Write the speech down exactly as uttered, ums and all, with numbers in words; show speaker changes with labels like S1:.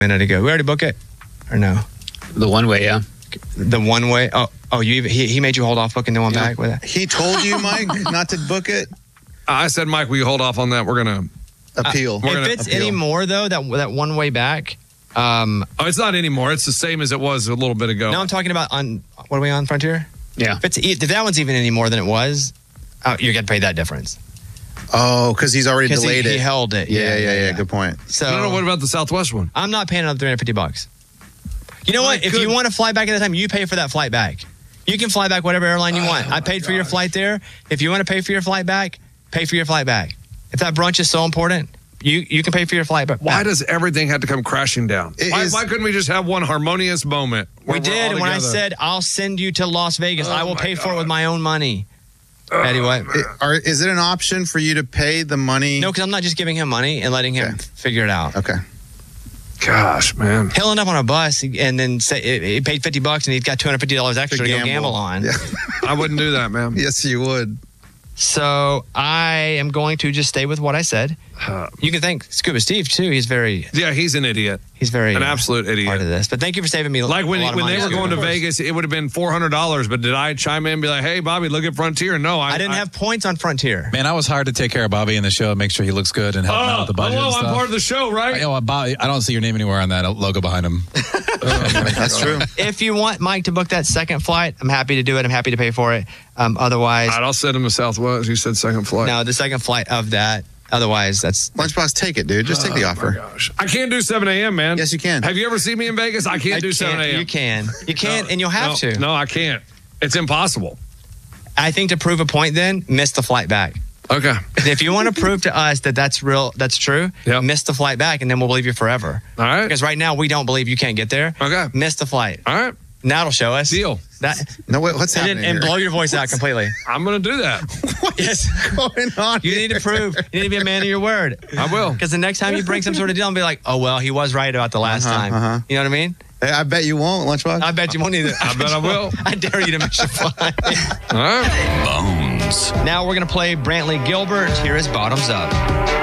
S1: minute ago. We already book it? Or no?
S2: The one way, yeah.
S1: The one way? Oh, oh, you he, he made you hold off booking the one
S3: Yeah.
S1: back with it?
S3: He told you, Mike, not to book it?
S4: I said, Mike, will you hold off on that? We're going to
S3: appeal.
S4: We're
S1: if
S4: gonna
S1: it's
S4: appeal.
S1: any more, though, that that one way back. Um,
S4: oh, it's not anymore. It's the same as it was a little bit ago.
S1: no, I'm talking about on, what are we on, Frontier?
S2: Yeah.
S1: If, it's, if that one's even any more than it was, uh, you're going to pay that difference.
S3: Oh, because he's already
S1: 'Cause he-
S3: delayed
S1: he
S3: it.
S1: held it.
S3: Yeah,
S1: Yeah,
S3: yeah, yeah.
S1: yeah, yeah.
S3: Good point.
S1: So
S4: no, no, what about the Southwest one?
S1: I'm not paying another three hundred fifty bucks. You know
S4: My
S1: what? If
S4: good-
S1: you want to fly back at the time, you pay for that flight back. You can fly back whatever airline you want.
S4: Oh,
S1: I paid
S4: my
S1: for your
S4: gosh.
S1: flight there. If you want to pay for your flight back, pay for your flight back. If that brunch is so important, you, you can pay for your flight back.
S4: Why does everything have to come crashing down?
S3: It
S4: Why,
S3: is-
S4: why couldn't we just have one harmonious moment? where
S1: we
S4: we're
S1: did
S4: all
S1: when I
S4: together?
S1: said I'll send you to Las Vegas.
S4: Oh,
S1: I will
S4: my
S1: pay for it
S4: God.
S1: with my own money. Eddie, what?
S3: It- are, is it an option for you to pay the money?
S1: No, because I'm not just giving him money and letting him
S3: Okay.
S1: figure it out.
S3: Okay.
S4: Gosh, man.
S1: He'll end up on a bus and then say he paid fifty bucks and he's got two hundred fifty dollars extra to, go gamble on.
S3: Yeah.
S4: I wouldn't do that, man.
S3: Yes, you would.
S1: So I am going to just stay with what I said.
S4: Uh,
S1: You can thank Scuba Steve too. He's very,
S4: yeah, he's an idiot.
S1: he's very
S4: An
S1: uh,
S4: absolute
S1: part of
S4: idiot.
S1: this. But thank you for saving me.
S4: Like when,
S1: a lot of
S4: when
S1: money,
S4: they were
S1: Scuba.
S4: going to Vegas, it would have been four hundred dollars. But did I chime in and be like, hey, Bobby, look at Frontier? No, I,
S1: I didn't have points on Frontier.
S5: Man, I was hard to take care of Bobby in the show, make sure he looks good and help him out
S4: Oh,
S5: with the budget
S4: hello,
S5: and
S4: I'm
S5: stuff.
S4: part of the show, right?
S5: I, oh, Bobby, I don't see your name anywhere on that logo behind him.
S3: That's true.
S1: If you want Mike to book that second flight, I'm happy to do it. I'm happy to pay for it. Um, otherwise,
S4: All right, I'll send him to Southwest. You said second flight.
S1: no, the second flight of that. Otherwise, that's
S3: Lunchbox, take it, dude. Just take the
S4: Oh,
S3: offer.
S4: my gosh. I can't do seven a.m., man.
S3: Yes, you can.
S4: Have you ever seen me in Vegas? I can't
S1: I
S4: do seven a.m.
S1: You can, you can,
S4: No,
S1: and you'll have
S4: no,
S1: to.
S4: No, I can't. It's impossible.
S1: I think to prove a point, then miss the flight back.
S4: Okay.
S1: If you want to prove to us that that's real, that's true,
S4: Yep.
S1: miss the flight back, and then we'll believe you forever.
S4: All right.
S1: Because right now we don't believe you can't get there.
S4: Okay.
S1: Miss the flight.
S4: All right.
S1: Now it'll show us.
S4: Deal.
S1: That
S3: No, wait, what's
S1: and,
S3: happening
S1: and
S3: here?
S1: blow your voice out completely.
S4: I'm going to do that.
S1: Yes.
S3: going on
S1: You need to prove. You need to be a man of your word.
S4: I will.
S1: Because the next time you bring some sort of deal and be like, oh well, he was right about the last
S3: Uh-huh,
S1: time.
S3: uh-huh.
S1: You know what I mean?
S3: Hey, I bet you won't, Lunchbox.
S1: I bet you won't either.
S4: I bet I will.
S1: I dare you to miss your flight.
S4: All right.
S6: Bones.
S1: Now we're gonna play Brantley Gilbert. Here is Bottoms Up.